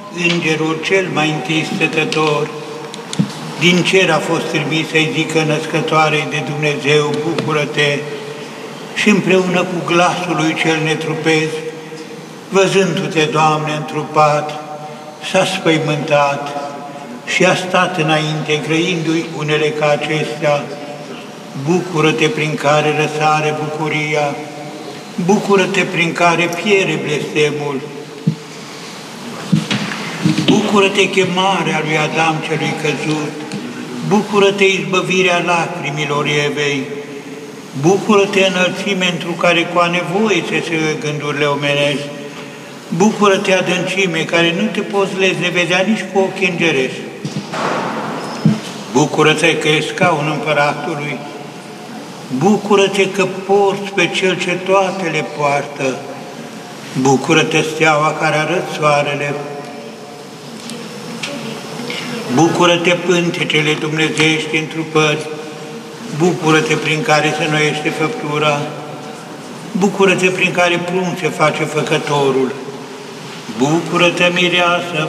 îngerul cel mai întâi stătător, din cer a fost trimis să-i zică născătoarei de Dumnezeu, bucură-te, și împreună cu glasul lui cel netrupesc, văzându-te, Doamne, întrupat, s-a spăimântat și a stat înainte, grăindu-i unele ca acestea: bucură-te prin care răsare bucuria, bucură-te prin care piere blestemul, bucură-te chemarea lui Adam celui căzut, bucură-te izbăvirea lacrimilor Evei, bucură-te înălțime întru care cu nevoie se gândurile omenești, bucură-te adâncime care nu te poți vedea nici cu ochii îngerești, bucură-te că e scaun împăratului, bucură-te că porți pe cel ce toate le poartă, bucură-te steaua care arăt soarele, bucură-te pântecele dumnezeiești întrupări, bucură-te prin care se noiește făptura, bucură-te prin care prunce face făcătorul, bucură-te, mireasă,